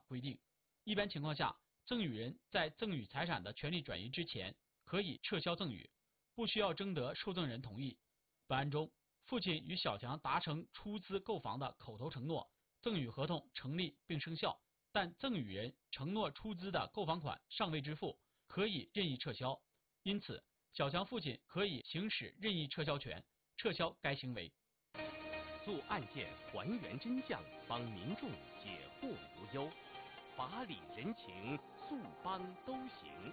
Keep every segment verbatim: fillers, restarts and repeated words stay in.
规定，一般情况下，赠与人在赠与财产的权利转移之前，可以撤销赠与，不需要征得受赠人同意。本案中，父亲与小强达成出资购房的口头承诺，赠与合同成立并生效，但赠与人承诺出资的购房款尚未支付，可以任意撤销。因此，小强父亲可以行使任意撤销权，撤销该行为。 做案件还原真相，帮民众解惑无忧，法理人情，诉帮都行。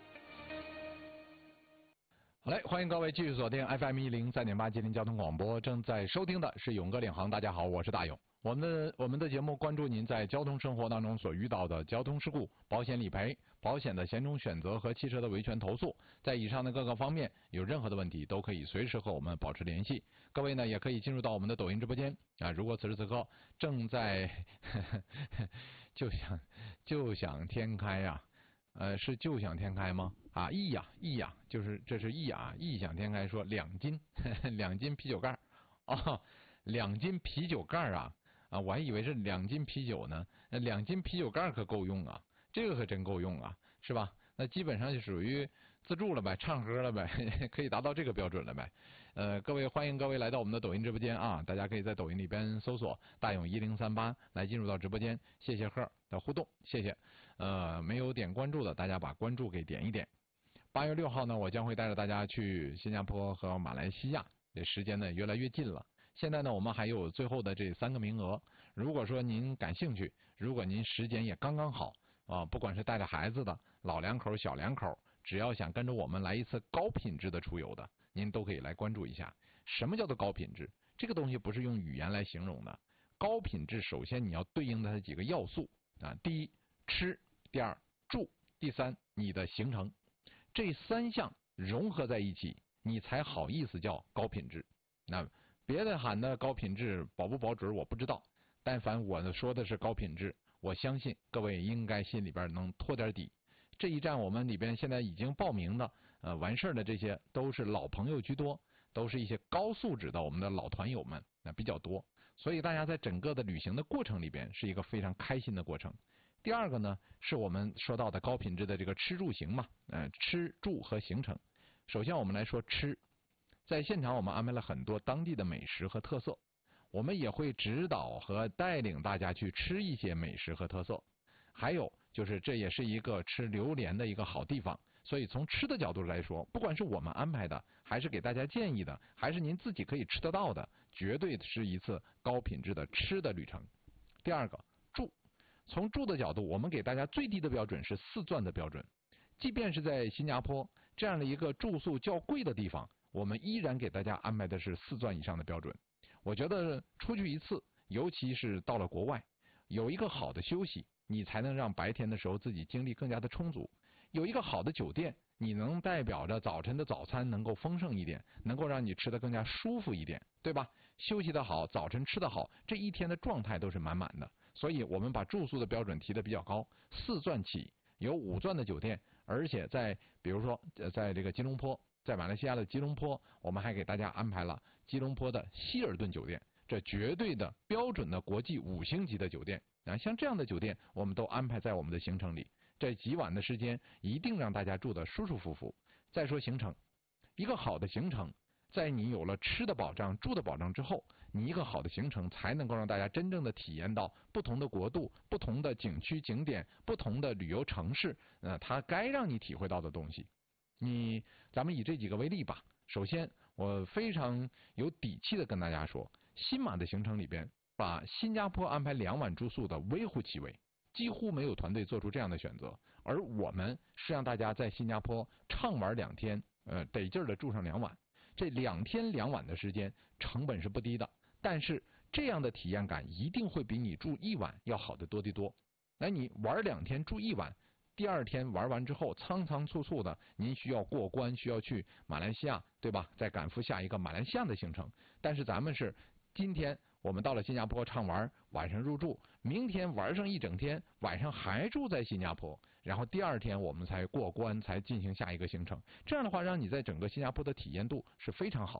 好嘞，欢迎各位继续锁定 F M 一零三点八吉林交通广播，正在收听的是勇哥领航。大家好，我是大勇。我们的我们的节目关注您在交通生活当中所遇到的交通事故、保险理赔、保险的险种选择和汽车的维权投诉。在以上的各个方面有任何的问题，都可以随时和我们保持联系。各位呢，也可以进入到我们的抖音直播间啊。如果此时此刻正在呵呵就想就想天开呀、啊。呃，是就想天开吗？啊，异呀异呀，就是这是异啊，异想天开说两斤呵呵两斤啤酒盖啊，两斤啤酒盖啊啊，我还以为是两斤啤酒呢，那两斤啤酒盖可够用啊，这个可真够用啊，是吧？那基本上就属于自助了呗，唱歌了呗，可以达到这个标准了呗。呃，各位欢迎各位来到我们的抖音直播间啊，大家可以在抖音里边搜索大勇一零三八来进入到直播间，谢谢贺的互动，谢谢。呃，没有点关注的，大家把关注给点一点。八月六号呢，我将会带着大家去新加坡和马来西亚，这时间呢越来越近了。现在呢，我们还有最后的这三个名额。如果说您感兴趣，如果您时间也刚刚好啊，不管是带着孩子的、老两口、小两口，只要想跟着我们来一次高品质的出游的，您都可以来关注一下。什么叫做高品质？这个东西不是用语言来形容的。高品质，首先你要对应的几个要素啊，第一，吃；第二，住；第三，你的行程。这三项融合在一起，你才好意思叫高品质。那别的喊的高品质保不保准我不知道，但凡我说的是高品质，我相信各位应该心里边能托点底。这一站我们里边现在已经报名的呃完事儿的这些都是老朋友居多，都是一些高素质的我们的老团友们那比较多，所以大家在整个的旅行的过程里边是一个非常开心的过程。第二个呢，是我们说到的高品质的这个吃住行嘛，呃，吃住和行程。首先我们来说吃，在现场我们安排了很多当地的美食和特色，我们也会指导和带领大家去吃一些美食和特色。还有就是这也是一个吃榴莲的一个好地方，所以从吃的角度来说，不管是我们安排的，还是给大家建议的，还是您自己可以吃得到的，绝对是一次高品质的吃的旅程。第二个，住。从住的角度，我们给大家最低的标准是四钻的标准，即便是在新加坡这样的一个住宿较贵的地方，我们依然给大家安排的是四钻以上的标准。我觉得出去一次，尤其是到了国外，有一个好的休息，你才能让白天的时候自己精力更加的充足。有一个好的酒店，你能代表着早晨的早餐能够丰盛一点，能够让你吃得更加舒服一点，对吧？休息得好，早晨吃得好，这一天的状态都是满满的。所以我们把住宿的标准提得比较高，四钻起，有五钻的酒店，而且在比如说在这个吉隆坡，在马来西亚的吉隆坡，我们还给大家安排了吉隆坡的希尔顿酒店，这绝对的标准的国际五星级的酒店啊，像这样的酒店我们都安排在我们的行程里，这几晚的时间一定让大家住得舒舒服服。再说行程，一个好的行程，在你有了吃的保障、住的保障之后，你一个好的行程才能够让大家真正的体验到不同的国度、不同的景区景点、不同的旅游城市，呃，它该让你体会到的东西。你，咱们以这几个为例吧。首先，我非常有底气的跟大家说，新马的行程里边，把新加坡安排两晚住宿的微乎其微，几乎没有团队做出这样的选择。而我们是让大家在新加坡畅玩两天，呃，得劲儿的住上两晚。这两天两晚的时间成本是不低的，但是这样的体验感一定会比你住一晚要好得多得多。那你玩两天住一晚，第二天玩完之后仓仓促促的，您需要过关，需要去马来西亚，对吧？再赶赴下一个马来西亚的行程。但是咱们是今天我们到了新加坡畅玩，晚上入住，明天玩上一整天，晚上还住在新加坡，然后第二天我们才过关，才进行下一个行程。这样的话，让你在整个新加坡的体验度是非常好的。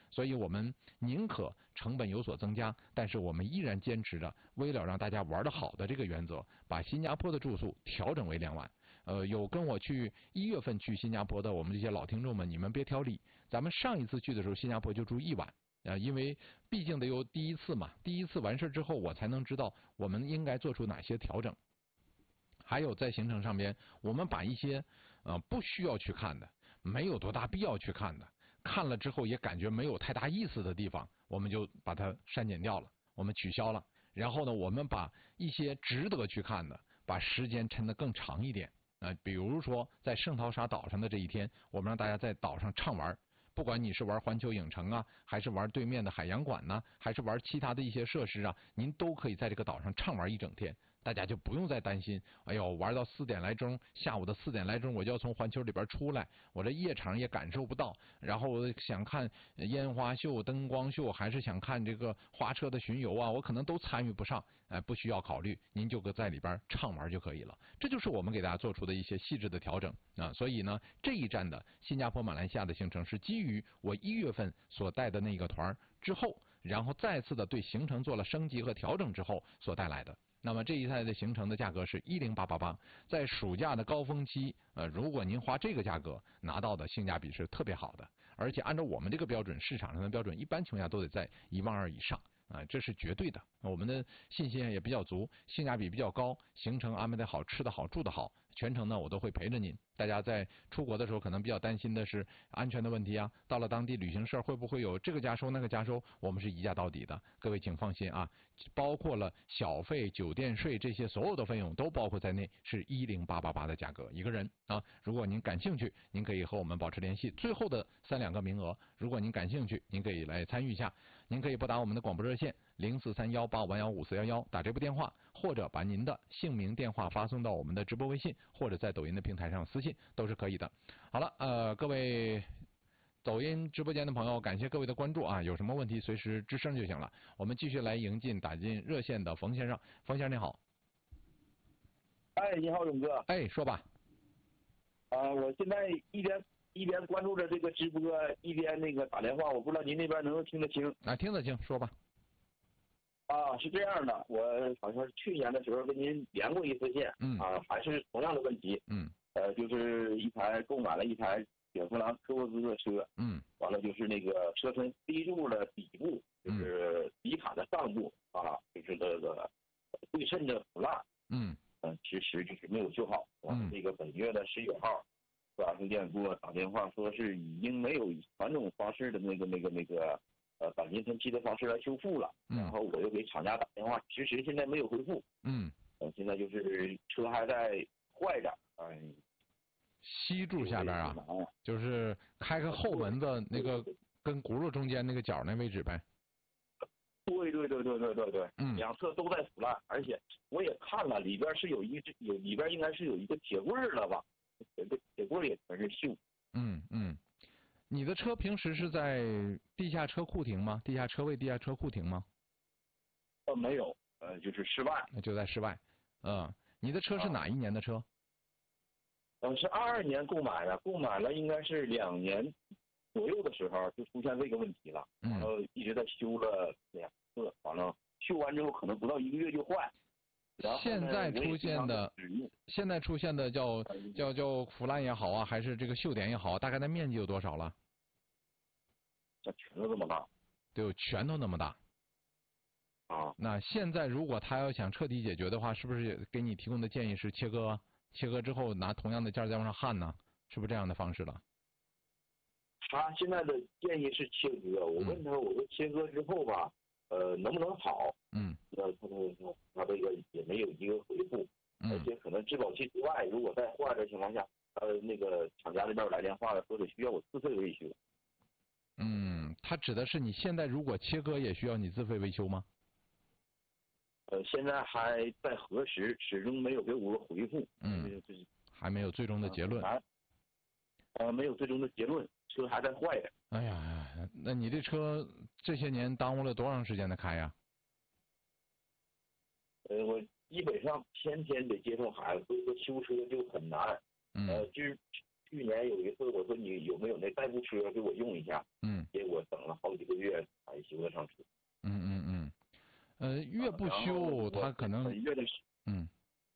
所以我们宁可成本有所增加，但是我们依然坚持着为了让大家玩得好的这个原则，把新加坡的住宿调整为两晚。呃，有跟我去一月份去新加坡的我们这些老听众们，你们别挑理，咱们上一次去的时候，新加坡就住一晚。呃，因为毕竟得有第一次嘛，第一次完事之后，我才能知道我们应该做出哪些调整。还有在行程上边，我们把一些呃不需要去看的，没有多大必要去看的，看了之后也感觉没有太大意思的地方，我们就把它删减掉了，我们取消了。然后呢，我们把一些值得去看的，把时间抻得更长一点。呃，比如说在圣淘沙岛上的这一天，我们让大家在岛上畅玩。不管你是玩环球影城啊，还是玩对面的海洋馆呢、啊，还是玩其他的一些设施啊，您都可以在这个岛上畅玩一整天，大家就不用再担心，哎呦，玩到四点来钟，下午的四点来钟我就要从环球里边出来，我这夜场也感受不到，然后我想看烟花秀、灯光秀，还是想看这个花车的巡游啊，我可能都参与不上，哎，不需要考虑，您就搁在里边畅玩就可以了。这就是我们给大家做出的一些细致的调整啊，所以呢，这一站的新加坡、马来西亚的行程是基于我一月份所带的那个团之后，然后再次的对行程做了升级和调整之后所带来的。那么这一赛的行程的价格是一零八八八，在暑假的高峰期，呃，如果您花这个价格拿到的性价比是特别好的，而且按照我们这个标准，市场上的标准，一般情况下都得在一万二以上。啊，这是绝对的，我们的信心也比较足，性价比比较高，行程安排的好，吃的好，住的好，全程呢我都会陪着您。大家在出国的时候可能比较担心的是安全的问题啊，到了当地旅行社会不会有这个加收那个加收，我们是一价到底的，各位请放心啊，包括了小费、酒店税这些所有的费用都包括在内，是一零八八八的价格一个人啊。如果您感兴趣，您可以和我们保持联系，最后的三两个名额，如果您感兴趣，您可以来参与一下，您可以拨打我们的广播热线零四三幺八五幺五四幺幺打这部电话，或者把您的姓名、电话发送到我们的直播微信，或者在抖音的平台上私信都是可以的。好了，呃，各位抖音直播间的朋友，感谢各位的关注啊！有什么问题随时吱声就行了。我们继续来迎进打进热线的冯先生，冯先生你好。 哎，你好，勇哥。 哎，说吧。 啊、呃，我现在一边一边关注着这个直播，一边那个打电话，我不知道您那边能不能听得清？ 啊，听得清，说吧。 啊，是这样的，我好像是去年的时候跟您连过一次线， 嗯， 啊，还是同样的问题， 嗯， 呃，就是一台购买了一台雪佛兰科沃兹的车， 嗯， 完了就是那个车身 C 柱的底部，就是底卡的上部啊，就是这个对称的腐烂， 嗯， 嗯、呃，其实就是没有修好，完了这个本月的十九号，四 S 店给我打电话说是已经没有传统方式的那个那个那个。呃，钣金喷漆的方式来修复了， 嗯、 然后我又给厂家打电话，迟迟现在没有回复。 嗯， 呃，现在就是车还在坏着，哎、嗯。 吸柱下边啊，就是开开后门的那个跟轱辘中间那个角那位置呗。 对对对对对对对， 嗯， 两侧都在腐烂，而且我也看了，里边是有一只有里边应该是有一个铁棍了吧，铁铁棍也全是锈。 嗯嗯。你的车平时是在地下车库停吗？地下车位、地下车库停吗？ 呃，没有，呃，就是室外。 那就在室外。嗯，你的车是哪一年的车？ 啊、呃，是二二年购买的，购买了应该是两年左右的时候就出现这个问题了，然后一直在修了两次，完了修完之后可能不到一个月就坏。 现在出现的，现在出现的叫叫叫腐烂也好啊，还是这个锈点也好，大概的面积有多少了？ 像拳头这么大， 得有拳头那么大。 啊， 那现在如果他要想彻底解决的话，是不是给你提供的建议是切割？切割之后拿同样的件再往上焊呢？是不是这样的方式了？ 他现在的建议是切割，我问他，我说切割之后吧，呃，能不能好？ 嗯， 那他他他这个也没有一个回复， 嗯、 而且可能质保期之外，如果在坏的情况下，呃，那个厂家那边来电话了，说得需要我自费维修。 嗯，他指的是你现在如果切割也需要你自费维修吗？ 呃，现在还在核实，始终没有给我个回复。 嗯，还没有最终的结论。 呃，呃没有最终的结论，车还在坏着。 哎呀，那你这车这些年耽误了多长时间的开呀？ 呃，我基本上天天得接送孩子，所以说修车就很难。 嗯。 呃，就是去年有一次我说你有没有那代步车给我用一下， 嗯， 结果等了好几个月才修得上车。 嗯嗯嗯，呃，越不修，它可能本月的嗯